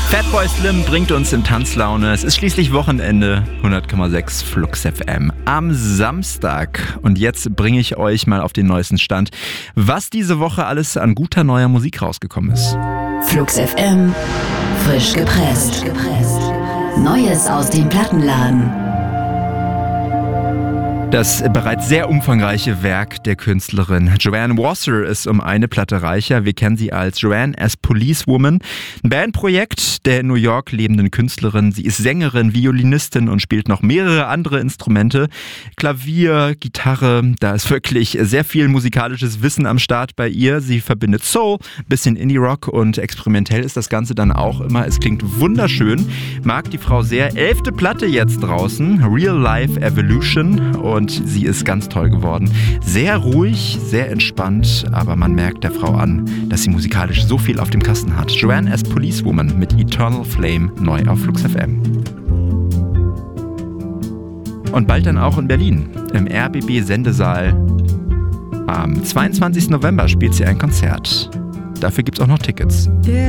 Fatboy Slim bringt uns in Tanzlaune. Es ist schließlich Wochenende. 100,6 Flux FM am Samstag. Und jetzt bringe ich euch mal auf den neuesten Stand, was diese Woche alles an guter neuer Musik rausgekommen ist. Flux FM, frisch gepresst. Neues aus dem Plattenladen. Das bereits sehr umfangreiche Werk der Künstlerin Joanne Wasser ist um eine Platte reicher. Wir kennen sie als Joanne as Policewoman. Ein Bandprojekt der in New York lebenden Künstlerin. Sie ist Sängerin, Violinistin und spielt noch mehrere andere Instrumente. Klavier, Gitarre, da ist wirklich sehr viel musikalisches Wissen am Start bei ihr. Sie verbindet Soul, bisschen Indie-Rock und experimentell ist das Ganze dann auch immer. Es klingt wunderschön. Mag die Frau sehr. 11. Platte jetzt draußen, Real Life Evolution, und sie ist ganz toll geworden. Sehr ruhig, sehr entspannt, aber man merkt der Frau an, dass sie musikalisch so viel auf dem Kasten hat. Joanne as Policewoman mit Eternal Flame, neu auf Flux FM. Und bald dann auch in Berlin, im RBB-Sendesaal. Am 22. November spielt sie ein Konzert. Dafür gibt es auch noch Tickets.